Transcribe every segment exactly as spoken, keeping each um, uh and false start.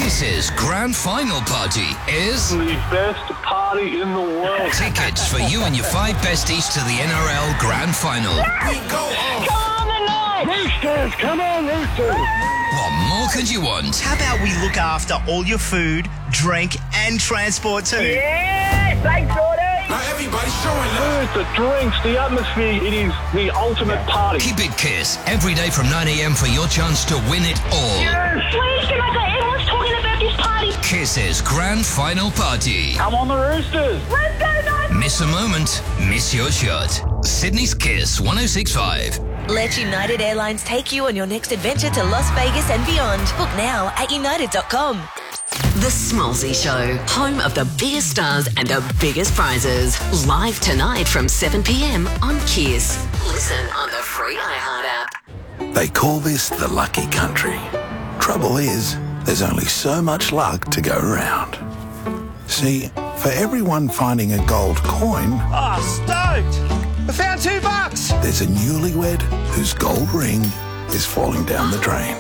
Kiss's grand final party is the best party in the world. Tickets for you and your five besties to the N R L grand final. We go off. Come on the night. Roosters, come on, Roosters. What more could you want? How about we look after all your food, drink and transport too? Yeah, thanks, Jordy. Now everybody's showing love. The drinks, the atmosphere, it is the ultimate party. Keep it Kiss every day from nine a.m. for your chance to win it all. Yes. Please, can I go? Everyone's talking about this party. Kiss's grand final party. Come on the Roosters. Let's go, guys. Miss a moment, miss your shot. Sydney's Kiss one oh six point five. Let United Airlines take you on your next adventure to Las Vegas and beyond. Book now at united dot com. The Smallsy Show, home of the biggest stars and the biggest prizes. Live tonight from seven p.m. on Kiss. Listen on the free iHeart app. They call this the lucky country. Trouble is, there's only so much luck to go around. See, for everyone finding a gold coin... Oh, stoked! I found two bucks! There's a newlywed whose gold ring is falling down the drain.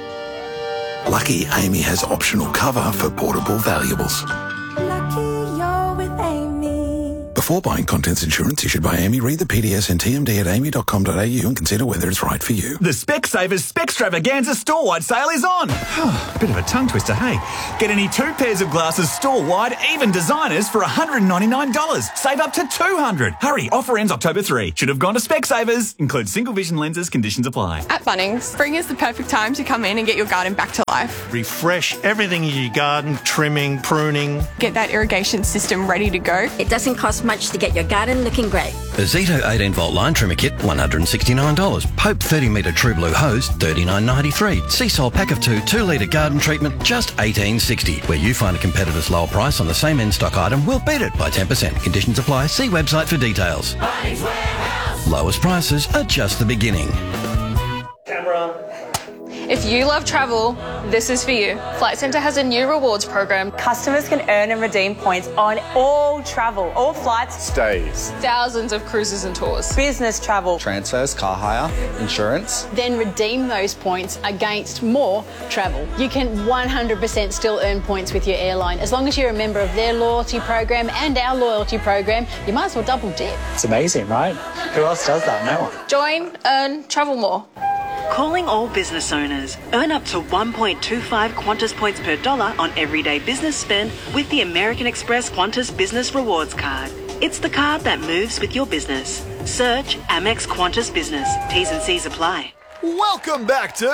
Lucky Amy has optional cover for portable valuables. Lucky you're with Amy. Before buying contents insurance issued by Amy, read the P D S and T M D at amy dot com dot a u and consider whether it's right for you. The Specsavers Specstravaganza store-wide sale is on. Bit of a tongue twister, hey? Get any two pairs of glasses store-wide, even designers, for one hundred ninety-nine dollars. Save up to two hundred dollars. Hurry, offer ends October third. Should have gone to Specsavers. Includes single vision lenses, conditions apply. At Bunnings, spring is the perfect time to come in and get your garden back to life. Refresh everything in your garden, trimming, pruning. Get that irrigation system ready to go. It doesn't cost much to get your garden looking great. A Zito eighteen volt line trimmer kit, one hundred sixty-nine dollars. Pope thirty metre True Blue hose, thirty-nine ninety-three. Seasol pack of two, two litre garden treatment, just eighteen sixty. Where you find a competitor's lower price on the same in-stock item, we'll beat it by ten percent. Conditions apply. See website for details. Bunnings Warehouse. Lowest prices are just the beginning. Camera. If you love travel, this is for you. Flight Centre has a new rewards program. Customers can earn and redeem points on all travel, all flights, Stays. Thousands of cruises and tours. business travel, transfers, car hire, insurance. Then redeem those points against more travel. You can one hundred percent still earn points with your airline. As long as you're a member of their loyalty program and our loyalty program, you might as well double dip. It's amazing, right? Who else does that? No one. Join, earn, travel more. Calling all business owners. Earn up to one point two five Qantas points per dollar on everyday business spend with the American Express Qantas Business Rewards Card. It's the card that moves with your business. Search Amex Qantas Business. T's and C's apply. Welcome back to...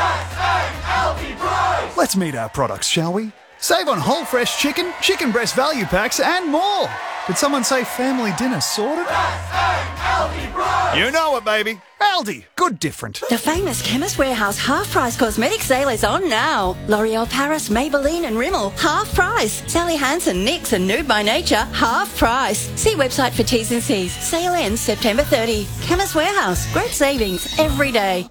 Let's meet our products, shall we? Save on whole fresh chicken, chicken breast value packs and more. Did someone say family dinner sorted? You know it, baby. Aldi, good different. The famous Chemist Warehouse half-price cosmetic sale is on now. L'Oreal Paris, Maybelline and Rimmel, half price. Sally Hansen, NYX and Nude by Nature, half price. See website for T's and C's. Sale ends September thirtieth. Chemist Warehouse, great savings every day.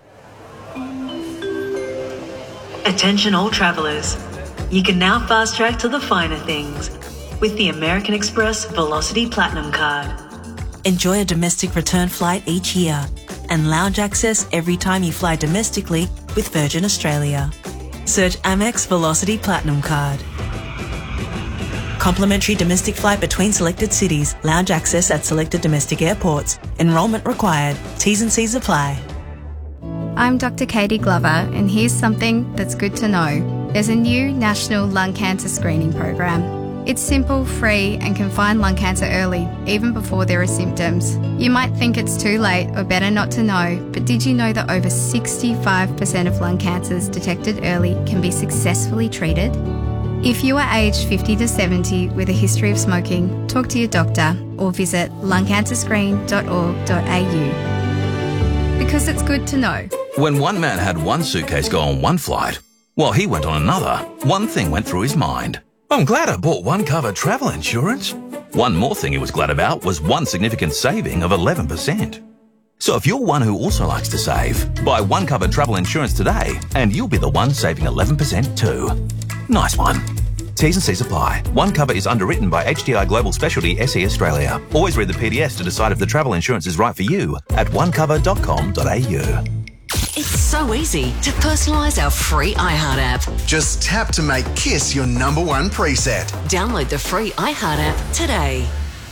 Attention all travellers. You can now fast track to the finer things with the American Express Velocity Platinum Card. Enjoy a domestic return flight each year and lounge access every time you fly domestically with Virgin Australia. Search Amex Velocity Platinum Card. Complimentary domestic flight between selected cities. Lounge access at selected domestic airports. Enrolment required. T's and C's apply. I'm Doctor Katie Glover, and here's something that's good to know. There's a new national lung cancer screening program. It's simple, free, and can find lung cancer early, even before there are symptoms. You might think it's too late or better not to know, but did you know that over sixty-five percent of lung cancers detected early can be successfully treated? If you are aged fifty to seventy with a history of smoking, talk to your doctor or visit lung cancer screen dot org dot a u. Because it's good to know. When one man had one suitcase go on one flight, while he went on another, one thing went through his mind. I'm glad I bought one cover travel insurance. One more thing he was glad about was one significant saving of eleven percent. So if you're one who also likes to save, buy one cover travel insurance today and you'll be the one saving eleven percent too. Nice one. T's and C's apply. One cover is underwritten by H D I Global Specialty S E Australia. Always read the P D S to decide if the travel insurance is right for you at one cover dot com dot a u. It's so so easy to personalise our free iHeart app. Just tap to make Kiss your number one preset. Download the free iHeart app today.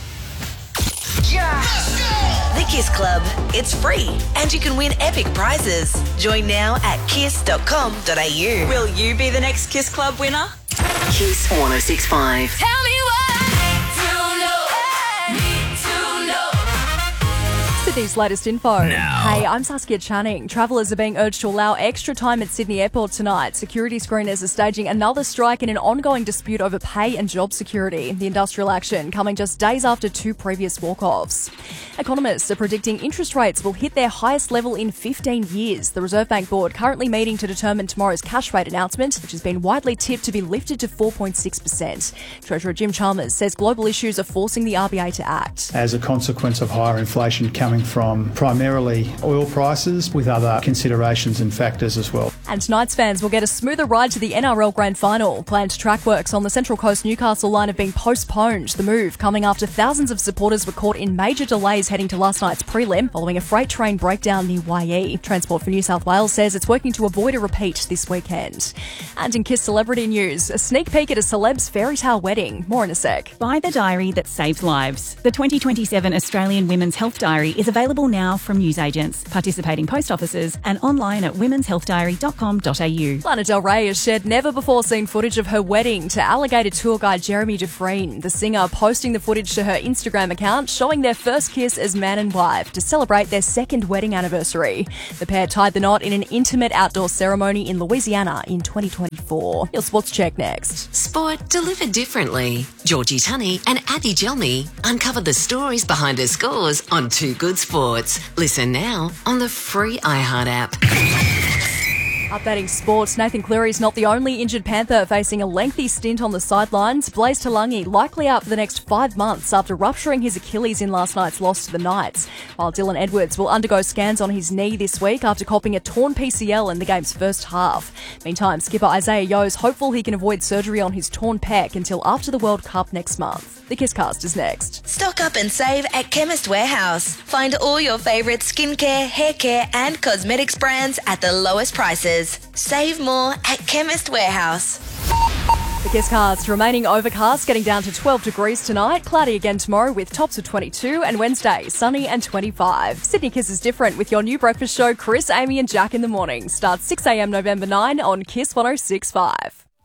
The Kiss Club. It's free and you can win epic prizes. Join now at kiss dot com dot a u. Will you be the next Kiss Club winner? Kiss one oh six point five. Tell me what to know. Need to know. Sydney's latest info. Now. Hey, I'm Saskia Channing. Travellers are being urged to allow extra time at Sydney Airport tonight. Security screeners are staging another strike in an ongoing dispute over pay and job security. The industrial action coming just days after two previous walk-offs. Economists are predicting interest rates will hit their highest level in fifteen years. The Reserve Bank Board currently meeting to determine tomorrow's cash rate announcement, which has been widely tipped to be lifted to four point six percent. Treasurer Jim Chalmers says global issues are forcing the R B A to act. As a consequence of higher inflation coming from primarily oil prices with other considerations and factors as well. And Knights fans will get a smoother ride to the N R L Grand Final. Planned track works on the Central Coast Newcastle line have been postponed. The move coming after thousands of supporters were caught in major delays heading to last night's prelim following a freight train breakdown near Y E. Transport for New South Wales says it's working to avoid a repeat this weekend. And in Kiss celebrity news, a sneak peek at a celeb's fairy tale wedding. More in a sec. Buy the diary that saves lives. The twenty twenty-seven Australian Women's Health Diary is available now from newsagents, participating post offices and online at womens health diary dot com dot a u. Lana Del Rey has shared never-before-seen footage of her wedding to alligator tour guide Jeremy Dufresne. The singer posting the footage to her Instagram account, showing their first kiss as man and wife to celebrate their second wedding anniversary. The pair tied the knot in an intimate outdoor ceremony in Louisiana in twenty twenty-four. Your sports check next. Sport delivered differently. Georgie Tunney and Addy Jelmy uncover the stories behind her scores on Too Good Sports. Listen now on the free iHeart app. Updating sports, Nathan Cleary is not the only injured Panther facing a lengthy stint on the sidelines. Blaze Talangi likely out for the next five months after rupturing his Achilles in last night's loss to the Knights, while Dylan Edwards will undergo scans on his knee this week after copping a torn P C L in the game's first half. Meantime, skipper Isaiah Yeo is hopeful he can avoid surgery on his torn pec until after the World Cup next month. The Kisscast is next. Stock up and save at Chemist Warehouse. Find all your favourite skincare, hair care and cosmetics brands at the lowest prices. Save more at Chemist Warehouse. The Kisscast remaining overcast, getting down to twelve degrees tonight. Cloudy again tomorrow with tops of twenty-two, and Wednesday sunny and twenty-five. Sydney Kiss is different with your new breakfast show, Chris, Amy and Jack in the morning. Starts six a.m. November ninth on Kiss one oh six point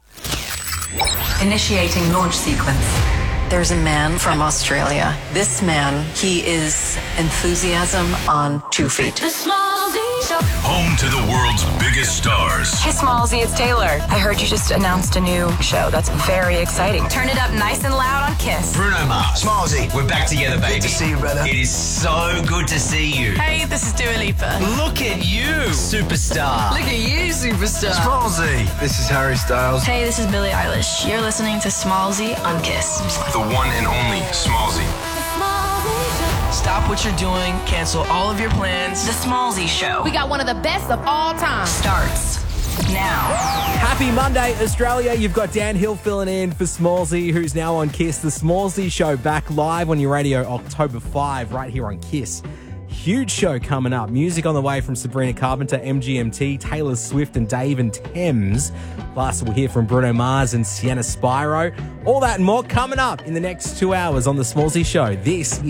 five. Initiating launch sequence. There's a man from Australia. This man, he is enthusiasm on two feet. The Smallzy Show. Home to the world's biggest stars. Hey Smallzy, it's Taylor. I heard you just announced a new show. That's very exciting. Turn it up nice and loud on Kiss. Bruno Mars. Smallzy, we're back together, baby. Good to see you, brother. It is so good to see you. Hey, this is Dua Lipa. Look at you, superstar. Look at you, superstar. Smallzy. This is Harry Styles. Hey, this is Billie Eilish. You're listening to Smallzy on Kiss. The one and only Smallzy. Stop what you're doing. Cancel all of your plans. The Smallzy Show. We got one of the best of all time. Starts now. Happy Monday, Australia. You've got Dan Hill filling in for Smallzy, who's now on Kiss. The Smallzy Show back live on your radio October fifth, right here on Kiss. Huge show coming up. Music on the way from Sabrina Carpenter, M G M T, Taylor Swift and Dave and Thames. Plus, we'll hear from Bruno Mars and Sienna Spyro. All that and more coming up in the next two hours on The Smallzy Show. This is